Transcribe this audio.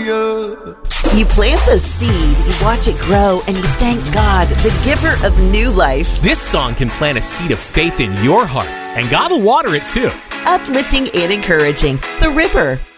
Hallelujah. You plant the seed, you watch it grow, and you thank God, the giver of new life. This song can plant a seed of faith in your heart, and God will water it too. Uplifting and encouraging. The River.